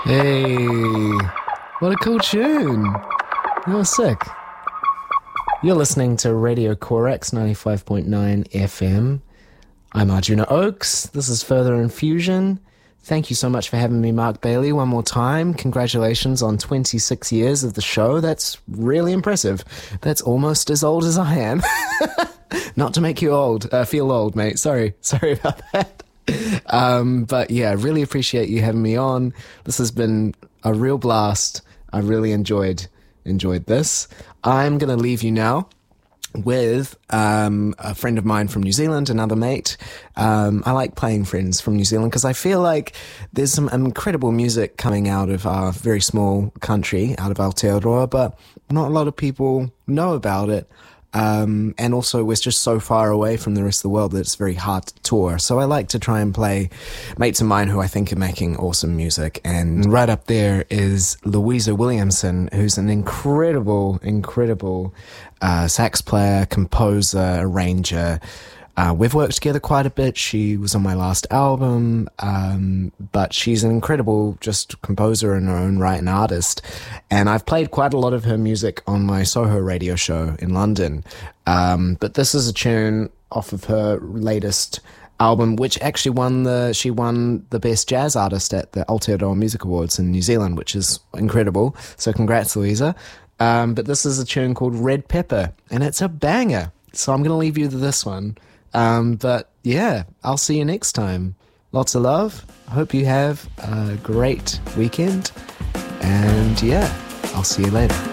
Hey, what a cool tune. Oh, sick. You're listening to Radio Corex 95.9 FM. I'm Arjuna Oakes. This is Further Infusion. Thank you so much for having me, Mark Bailey, one more time. Congratulations on 26 years of the show. That's really impressive. That's almost as old as I am. Not to make you feel old, mate. Sorry about that. But yeah, really appreciate you having me on. This has been a real blast. I really enjoyed this. I'm going to leave you now with a friend of mine from New Zealand, another mate. I like playing friends from New Zealand because I feel like there's some incredible music coming out of our very small country, out of Aotearoa, but not a lot of people know about it. And also we're just so far away from the rest of the world that it's very hard to tour. So I like to try and play mates of mine who I think are making awesome music. And right up there is Louisa Williamson, who's an incredible sax player, composer, arranger. We've worked together quite a bit. She was on my last album, but she's an incredible just composer in her own right and artist. And I've played quite a lot of her music on my Soho radio show in London. But this is a tune off of her latest album, which actually she won the Best Jazz Artist at the Aotearoa Music Awards in New Zealand, which is incredible. So congrats, Louisa. But this is a tune called Red Pepper, and it's a banger. So I'm going to leave you to this one. But yeah, I'll see you next time. Lots of love. I hope you have a great weekend. And yeah, I'll see you later.